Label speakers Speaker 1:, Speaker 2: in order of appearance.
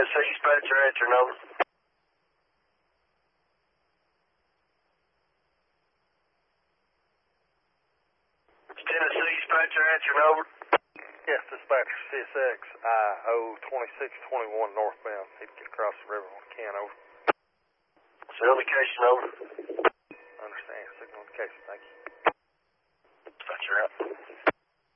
Speaker 1: Tennessee dispatcher answer number. Tennessee dispatcher answer number.
Speaker 2: Yes, dispatcher CSX I-0 2621 northbound. Need to get across the river when I can, over.
Speaker 1: Signal indication over.
Speaker 2: Understand. Signal indication. Thank you.
Speaker 1: Dispatcher out.